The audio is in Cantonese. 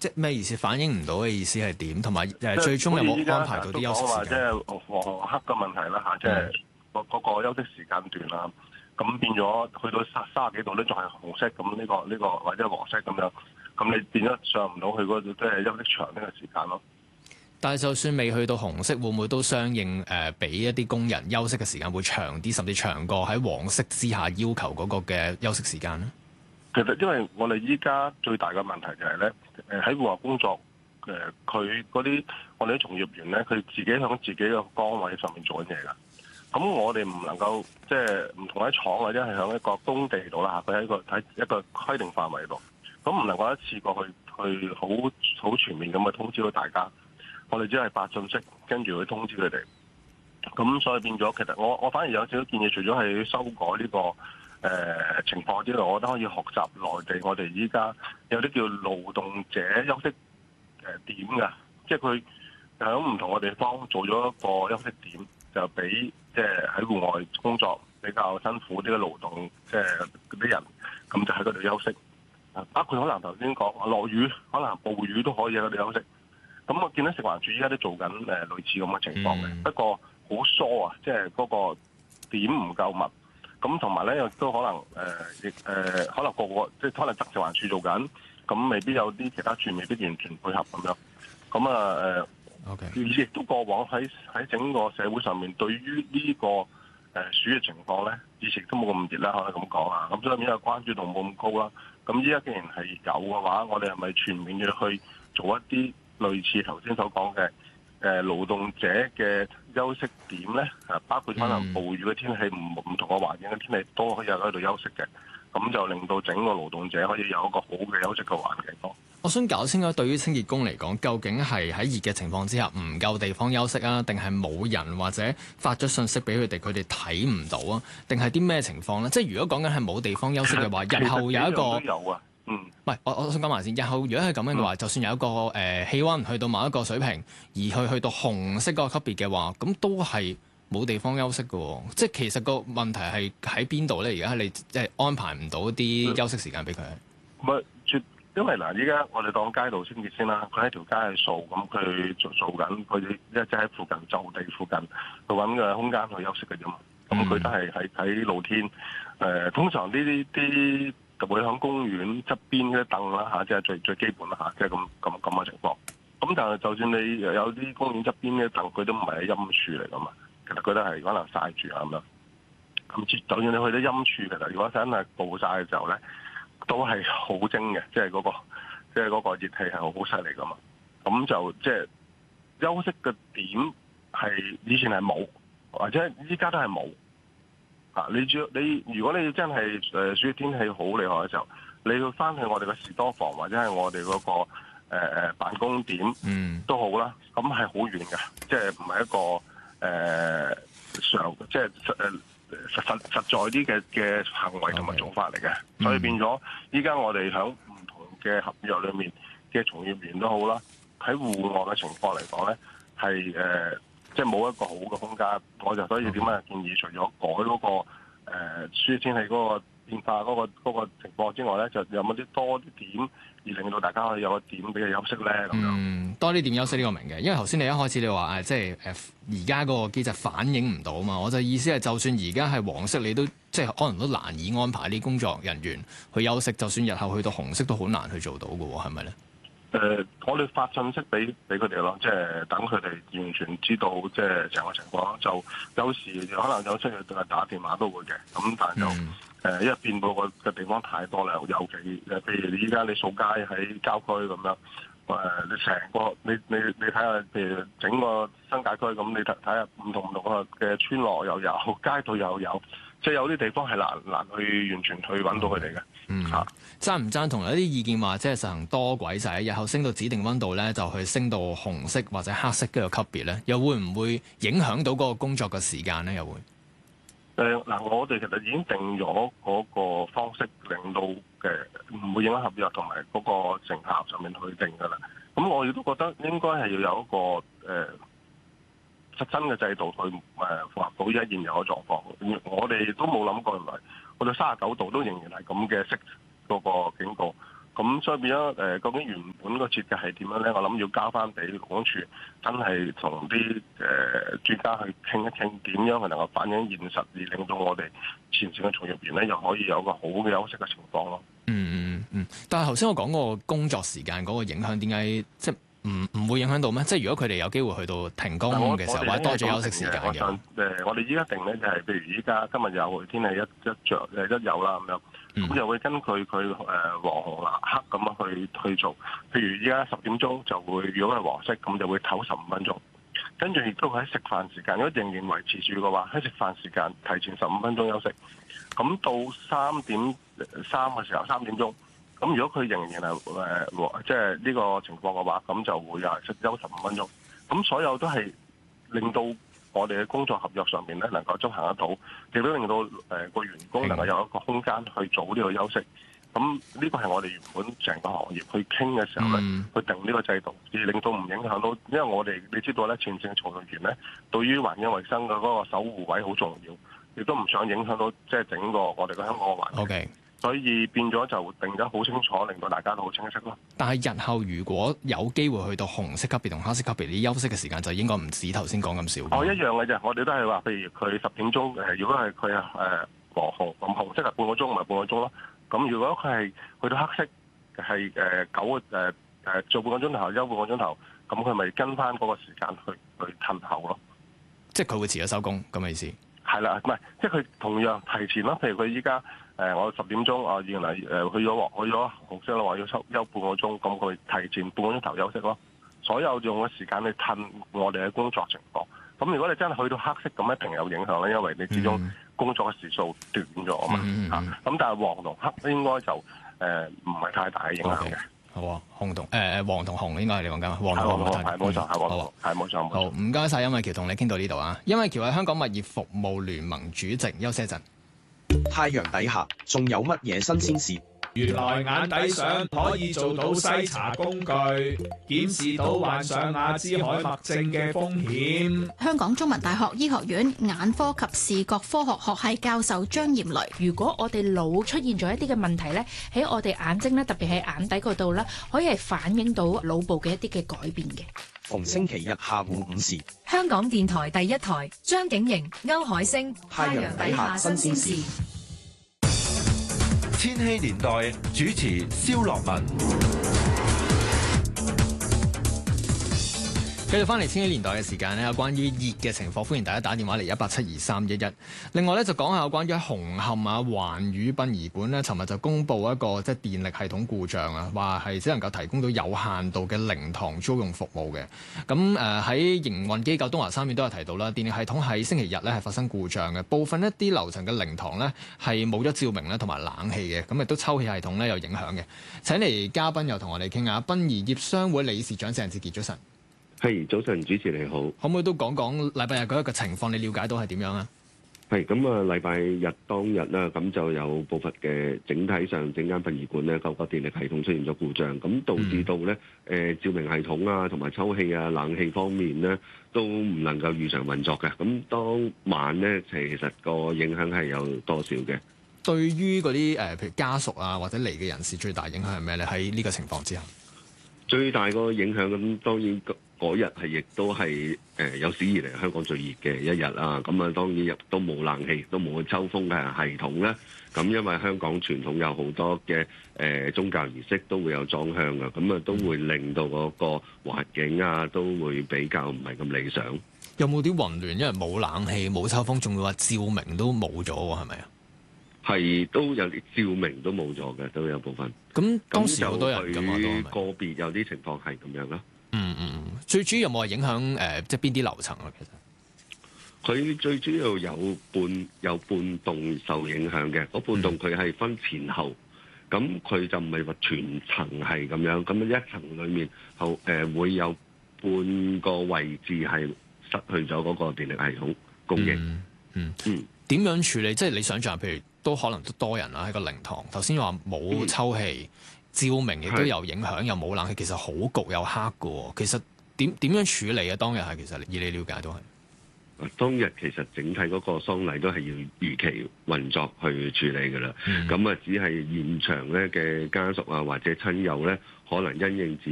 即係咩意思？反映唔到嘅意思係點？同埋最終有冇安排到啲休息時間？ 即係黃黑嘅問題啦嚇，即係嗰個休息時間段啦。咁變咗去到30幾度咧，仲係紅色咁呢個或者黃色咁樣，咁你變咗上唔到去嗰度，即係休息場呢個時間咯。 但係就算未去到紅色，會唔會都相應俾一啲工人休息嘅時間會長啲，甚至長過喺黃色之下要求嗰個嘅休息時間咧？ 其實因為我哋依家最大嘅問題就係咧，喺戶外工作，佢嗰啲我哋啲從業員咧，佢自己響自己嘅崗位上面做緊嘢㗎。咁我哋唔能夠即係唔同喺廠或者係響一個工地度啦，佢喺一個規定範圍度，咁唔能夠一次過去好全面咁去通知到大家。我哋只係發信息，跟住去通知佢哋。咁所以變咗，其實我反而有少少建議，除咗係修改呢個情況之外，我覺得可以學習內地。我哋依家有啲叫勞動者休息點㗎，即係佢喺唔同嘅地方做咗一個休息點，就俾即係喺戶外工作比較辛苦啲嘅勞動，即係嗰啲人，咁就喺嗰度休息。包括可能頭先講落雨，可能暴雨都可以喺嗰度休息。咁我見到食環署依家都做緊類似咁嘅情況嘅，不過好疏啊，即係嗰個點唔夠密。咁同埋咧，亦都可能可能即係可能食環署做緊，咁未必有啲其他處未必完全配合咁樣。咁啊亦都過往喺整個社會上面，對於呢個暑嘅情況咧，以前都冇咁熱啦，可以咁講啊。咁所以呢個關注度冇咁高啦。咁依家既然係有嘅話，我哋係咪全面嘅去做一啲類似頭先所講嘅勞動者嘅休息點咧？包括可能暴雨嘅天氣、唔同嘅環境嘅天氣都可以喺度休息嘅，咁就令到整個勞動者可以有一個好嘅休息嘅環境咯。 我想搞清楚，對於清潔工嚟講，究竟係喺熱嘅情況之下唔夠地方休息啊，定係冇人或者發咗信息俾佢哋睇唔到啊？定係啲咩情況咧？即係如果講緊係冇地方休息嘅話，日後有一個都有啊。 唔係，我想講埋先。日後如果係咁樣嘅話，就算有一個氣温去到某一個水平，而去到紅色嗰個級別嘅話，咁都係冇地方休息嘅喎。即係其實個問題係喺邊度咧？而家你即係安排唔到啲休息時間俾佢。 因為嗱，依家我哋當街道清潔先啦，佢喺條街係掃，咁佢做緊，佢即係喺附近就地附近去揾個空間去休息嘅啫嘛。咁佢都係喺露天。通常呢啲就會喺公園側邊嗰啲凳啦嚇，即係最基本啦嚇，即係咁嘅情況。咁但係就算你有啲公園側邊嘅凳，佢都唔係喺陰處嚟噶嘛，其實佢都係可能曬住啊咁樣。咁就算你去到陰處，其實如果真係暴曬嘅時候咧，都係好蒸嘅，即係嗰個熱氣係好犀利噶嘛。咁就即係休息嘅點係以前係冇，或者依家都係冇。你如果你真係暑熱天氣好厲害嘅時候，你要翻去我哋嘅士多房或者係我哋嗰個辦公點都好啦，咁係好遠嘅，即係唔係一個即係實在啲嘅行為同埋做法嚟嘅。所以變咗依家我哋喺唔同嘅合約裏面嘅從業員都好啦，喺戶外嘅情況嚟講咧，係即係冇一個好嘅空間。我就所以點解建議除咗改嗰個暑熱天氣嗰個變化嗰個情況之外咧，就有冇啲多啲點而令到大家可以有個點俾佢休息咧咁樣。 多啲點休息呢個明嘅，因為頭先你一開始你話即係而家嗰個機制反映唔到嘛，我就意思係就算而家係黃色，你都即係可能都難以安排啲工作人員去休息，就算日後去到紅色都好難去做到嘅喎，係咪咧？ 我哋發信息俾佢哋咯，即係等佢哋完全知道即係成個情況。就有時可能有需要打電話都會嘅，咁但係就因為變到嘅地方太多啦，尤其譬如你依家你掃街喺郊區咁樣，你成個你睇下，譬如整個新界區咁，你睇下唔同嘅村落又有，街道又有，即係有啲地方係難去完全去揾到佢哋嘅。 贊唔贊同有啲意見話，即係實行多軌制，日後升到指定溫度咧，就去升到紅色或者黑色嘅級別咧，又會唔會影響到嗰個工作嘅時間咧？又會我哋其實已經定咗嗰個方式，令到唔會影響合約同埋嗰個成效上面去定㗎啦。咁我亦都覺得應該係要有一個實質嘅制度去符合到依家現有嘅狀況。我哋都冇諗過，原來去到39度都仍然係咁嘅色嗰個警告。 咁所以變咗究竟原本個設計係點樣咧？我諗要交翻俾勞工處，真係同啲專家去傾一傾，點樣去能夠反映現實，而令到我哋前線嘅從業員咧，又可以有個好嘅休息嘅情況咯。 但係頭先我講個工作時間嗰個影響，點解即係唔會影響到咩？即係如果佢哋有機會去到停工嘅時候，或者多咗休息時間嘅。 我哋依家定咧就係，譬如依家今日有天氣一有啦咁樣。咁就會根據佢黃紅藍黑咁樣去做，譬如依家10點鐘就會，如果係黃色咁就會唞15分鐘，跟住亦都喺食飯時間，如果仍然維持住嘅話，喺食飯時間提前15分鐘休息。咁到3點嘅時候3點鐘，咁如果佢仍然係即係呢個情況嘅話，咁就會又係休15分鐘。咁所有都係令到我哋嘅工作合約上面咧能夠執行得到，亦都令到個員工能夠有一個空間去做呢個休息。咁呢個係我哋原本成個行業去傾嘅時候咧，去定呢個制度，而令到唔影響到。因為我哋你知道咧，前線從業員咧對於環境衞生嘅嗰個守護位好重要，亦都唔想影響到即係整個我哋嘅香港嘅環境。 Okay. 所以變咗就定得好清楚，令到大家都好清晰咯。 但係日後如果有機會去到紅色級別同黑色級別，你休息嘅時間就應該唔止頭先講咁少。 一樣嘅啫，我哋都係話，譬如佢10點鐘如果係佢黃紅咁紅色係半個鐘，咪半個鐘咯。咁如果佢係去到黑色係做半個鐘頭休半個鐘頭，咁佢咪跟翻嗰個時間去褪後咯。 即係佢會遲咗收工咁嘅意思。 係啦，唔係即係佢同樣提前咯。譬如佢依家我10點鐘原來去咗紅色啦，話要休半個鐘，咁佢提前半個鐘頭休息咯。所有用嘅時間去褪我哋嘅工作情況。咁如果你真係去到黑色，咁一定有影響咧，因為你始終工作嘅時數短咗啊嘛。咁但係黃同黑應該就唔係太大嘅影響嘅。 好啊，紅同黃同紅應該係你講緊，黃同紅係冇錯，係冇錯。 好，唔該晒，甄韋喬同你傾到呢度啊。甄韋喬係香港物業服務聯盟主席，休息一陣。 太陽底下仲有乜嘢新鮮事？ 原來眼底相可以做到篩查工具，檢視到患上阿茲海默症嘅風險。 香港中文大學醫學院眼科及視覺科學學系教授張艷雷： 如果我哋腦出現咗一啲嘅問題咧，喺我哋眼睛咧，特別係眼底嗰度咧，可以係反映到腦部嘅一啲嘅改變嘅。 逢星期日下午5時， 香港電台第一台，張景瑩、歐海星， 太陽底下新鮮事。 千禧年代主持蕭樂文。 繼續翻嚟千禧年代嘅時間咧，有關於熱嘅情況，歡迎大家打電話嚟1872311。另外咧就講下有關於紅磡環宇殯儀館咧，尋日就公布一個即係電力系統故障啊，話係只能夠提供到有限度嘅靈堂租用服務嘅。咁喺營運機構東華三院都有提到啦，電力系統喺星期日咧係發生故障嘅，部分一啲樓層嘅靈堂咧係冇咗照明咧同埋冷氣嘅，咁亦都抽氣系統咧有影響嘅。請嚟嘉賓又同我哋傾下，殯儀業商會理事長鄭志傑，早晨。 係，早晨，主持你好。 可唔可以都講講禮拜日嗰一個情況？你了解到係點樣啊？ 係咁啊，禮拜日當日啦，咁就有部分嘅整體上整間殯儀館咧，個電力系統出現咗故障，咁導致到咧照明系統啊，同埋抽氣啊、冷氣方面咧都唔能夠如常運作嘅。咁當晚咧，其實個影響係有多少嘅？ 對於嗰啲譬如家屬啊或者嚟嘅人士，最大影響係咩咧？喺呢個情況之下，最大個影響咁當然。嗰日係亦都係有史以嚟香港最熱嘅一日啦，咁啊當然亦都冇冷氣，都冇抽風嘅系統咧。咁因為香港傳統有好多嘅宗教儀式都會有裝香嘅，咁啊都會令到嗰個環境啊都會比較唔係咁理想。有冇啲混亂？因為冇冷氣、冇抽風，仲會話照明都冇咗喎，係咪啊？係都有啲照明都冇咗嘅，都有部分。咁當時好多人㗎嘛，都個別有啲情況係咁樣啦。最主要有冇係影響即係邊啲樓層啊？其實佢最主要有半棟受影響嘅，嗰半棟佢係分前後，咁佢就唔係話全層係咁樣，咁一層裡面會有半個位置係失去咗嗰個電力系統供應。點樣處理？即係你想象，譬如都可能都多人啦喺個靈堂，頭先話冇抽氣。照明亦都有影響，又冇冷氣，其實好焗又黑㗎喎。其實點樣處理啊？當日係其實以你了解都係當日其實整體嗰個喪禮都係要如期運作去處理㗎啦。咁啊，只係現場咧嘅家屬啊或者親友咧，可能因應自